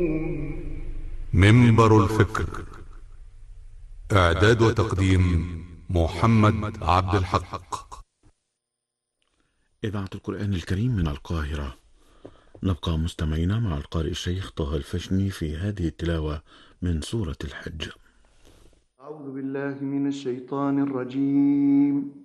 منبر الفكر. إعداد وتقديم محمد عبد الحق. إذاعة القرآن الكريم من القاهرة. نبقى مستمعين مع القارئ الشيخ طه الفشني في هذه التلاوة من سورة الحج. أعوذ بالله من الشيطان الرجيم.